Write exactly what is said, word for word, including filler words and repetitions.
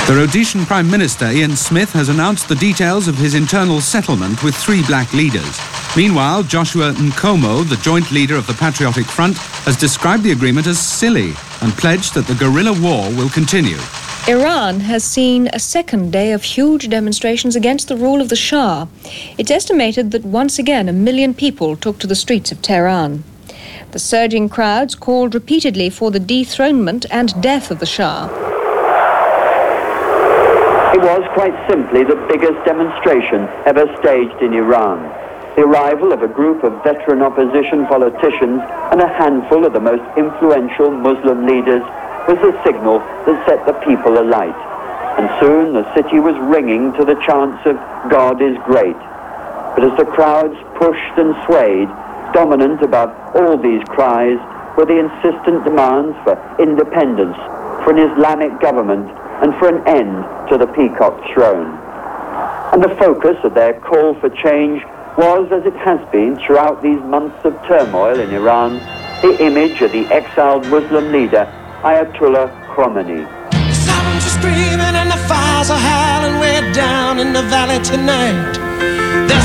The Rhodesian Prime Minister Ian Smith has announced the details of his internal settlement with three black leaders. Meanwhile, Joshua Nkomo, the joint leader of the Patriotic Front, has described the agreement as silly and pledged that the guerrilla war will continue. Iran has seen a second day of huge demonstrations against the rule of the Shah. It's estimated that once again a million people took to the streets of Tehran. The surging crowds called repeatedly for the dethronement and death of the Shah. It was quite simply the biggest demonstration ever staged in Iran. The arrival of a group of veteran opposition politicians and a handful of the most influential Muslim leaders was the signal that set the people alight. And soon the city was ringing to the chants of God is great. But as the crowds pushed and swayed, dominant above all these cries were the insistent demands for independence, for an Islamic government, and for an end to the peacock throne. And the focus of their call for change was, as it has been throughout these months of turmoil in Iran, the image of the exiled Muslim leader, Ayatollah Khomeini. The sounds are screaming and the fires are howling way down in the valley tonight. There's